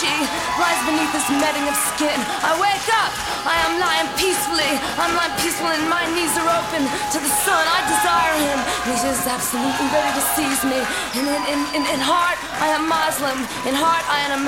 she lies beneath this netting of skin. I wake up, I am lying peacefully. I'm lying peaceful and my knees are open to the sun. I desire him, and he's just absolutely ready to seize me. And in heart, I am Muslim. In heart, I am